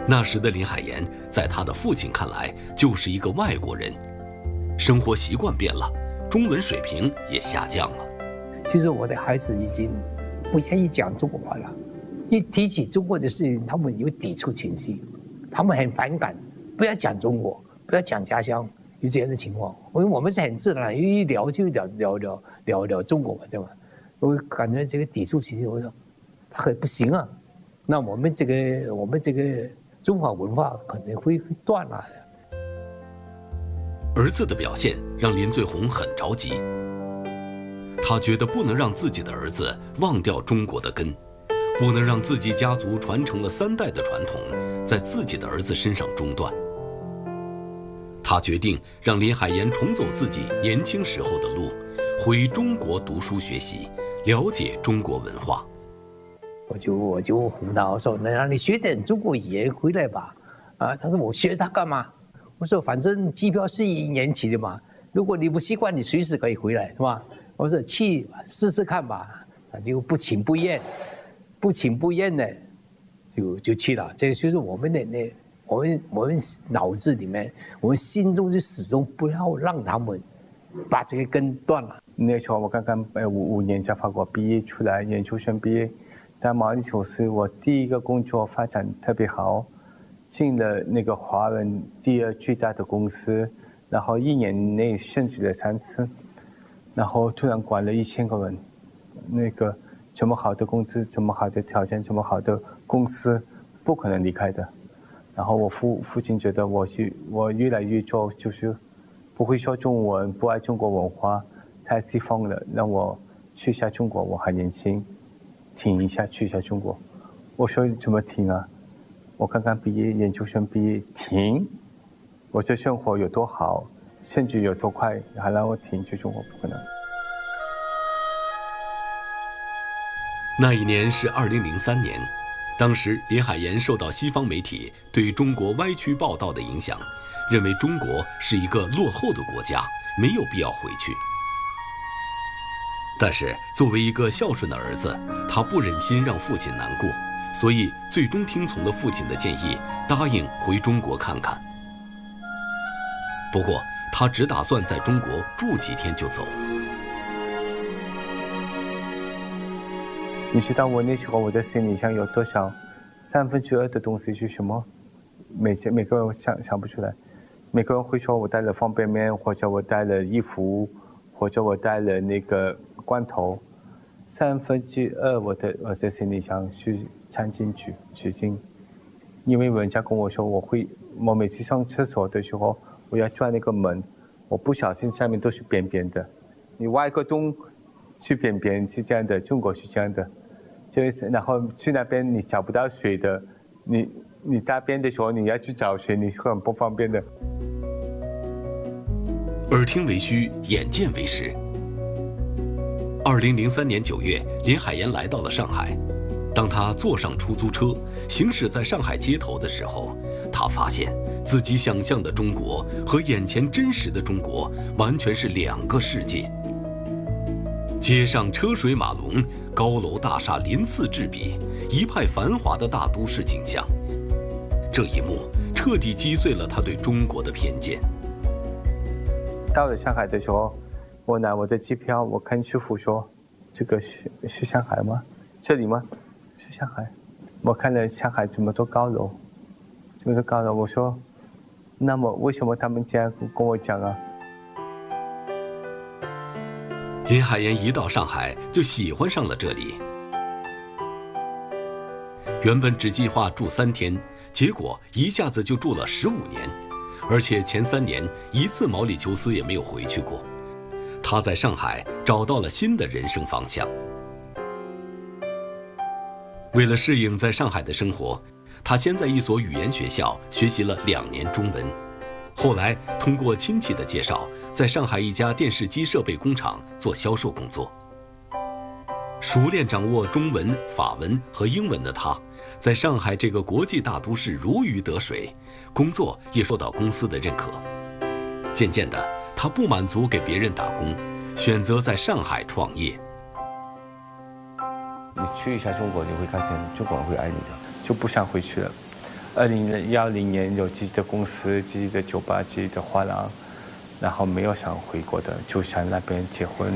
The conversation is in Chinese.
那时的林海岩，在他的父亲看来就是一个外国人，生活习惯变了，中文水平也下降了。 其实我的孩子已经不愿意讲中国话了，一提起中国的事情，他们有抵触情绪，他们很反感，不要讲中国，不要讲家乡，有这样的情况。因为我们是很自然，一聊就聊中国嘛，对吧？我感觉这个抵触情绪，我说他很不行啊，那我们这个中华文化可能会断了。 儿子的表现让林最红很着急，他觉得不能让自己的儿子忘掉中国的根，不能让自己家族传承了3代的传统在自己的儿子身上中断。他决定让林海岩重走自己年轻时候的路，回中国读书学习，了解中国文化。 我就哄他，我说能让你学点中国语言回来吧。他说我学它干嘛？我说反正机票是1年期的嘛，如果你不习惯，你随时可以回来，是吧？我说去试试看吧。他就不情不愿的就去了。这就是我们脑子里面，我们心中就始终不要让他们把这个根断了。 那时候我刚刚5年在法国毕业出来，研究生毕业。在毛里求斯，我第一个工作发展特别好，进了那个华人第2最大的公司，然后1年内升职了3次，然后突然管了1000个人，那个这么好的工资，这么好的条件，这么好的公司，不可能离开的。然后我父亲觉得我越来越做就是不会说中文，不爱中国文化，太西方了，让我去一下中国，我还年轻。停一下，去一下中国。我说怎么停啊？我刚刚毕业，研究生毕业，停。我这生活有多好，甚至有多快，还让我停去中国，不可能。 那一年是2003年，当时林海岩受到西方媒体对中国歪曲报道的影响，认为中国是一个落后的国家，没有必要回去。但是作为一个孝顺的儿子，他不忍心让父亲难过，所以最终听从了父亲的建议，答应回中国看看。不过他只打算在中国住几天就走。 你知道我那时候我的行李箱有多少？2/3的东西是什么？每个人想不出来。每个人会说我带了方便面，或者我带了衣服，或者我带了那个罐头。2/3我的行李箱是掺进去纸巾，因为人家跟我说我每次上厕所的时候我要转那个门，我不小心下面都是扁扁的，你挖一个洞是扁扁，是这样的，中国是这样的，就是然后去那边你找不到水的，你大便的时候你要去找水，你是很不方便的。 耳听为虚，眼见为实。2003年9月，林海岩来到了上海。当他坐上出租车，行驶在上海街头的时候，他发现自己想象的中国和眼前真实的中国完全是2个世界。街上车水马龙，高楼大厦鳞次栉比，一派繁华的大都市景象。这一幕彻底击碎了他对中国的偏见。 到了上海的时候，我拿我的机票，我看师傅说，这个是上海吗？这里吗？是上海。我看了上海这么多高楼，我说，那么为什么他们这样跟我讲啊？ 林海岩一到上海就喜欢上了这里。原本只计划住3天，结果一下子就住了15年，而且前3年一次毛里求斯也没有回去过。他在上海找到了新的人生方向。为了适应在上海的生活，他先在一所语言学校学习了2年中文，后来通过亲戚的介绍，在上海一家电视机设备工厂做销售工作。熟练掌握中文、法文和英文的他，在上海这个国际大都市如鱼得水，工作也受到公司的认可。渐渐的，他不满足给别人打工，选择在上海创业。 你去一下中国，你会看见中国人会爱你的，就不想回去了。 2010年有自己的公司、自己的酒吧、自己的画廊，然后没有想回国的，就想那边结婚。